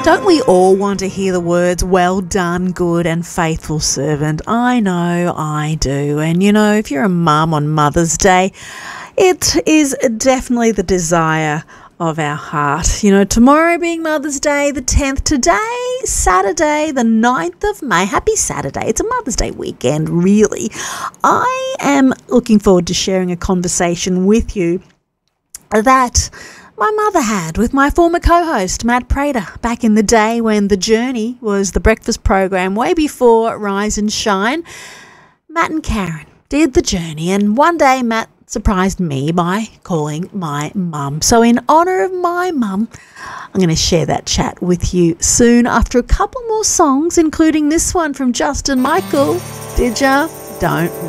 Don't we all want to hear the words, well done, good and faithful servant? I know I do. And, you know, if you're a mum on Mother's Day, it is definitely the desire of our heart. You know, tomorrow being Mother's Day, the 10th, today, Saturday, the 9th of May. Happy Saturday. It's a Mother's Day weekend, really. I am looking forward to sharing a conversation with you that my mother had with my former co-host, Matt Prater, back in the day when The Journey was the breakfast program, way before Rise and Shine. Matt and Karen did The Journey, and one day Matt surprised me by calling my mum. So in honour of my mum, I'm going to share that chat with you soon after a couple more songs, including this one from Justin Michael, Did Ya? Don't